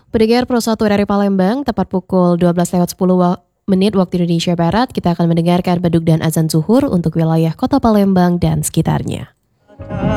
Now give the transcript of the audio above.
Pendengar Pro 1 dari Palembang, tepat pukul 12:10 waktu Indonesia Barat, kita akan mendengarkan beduk dan azan zuhur untuk wilayah Kota Palembang dan sekitarnya.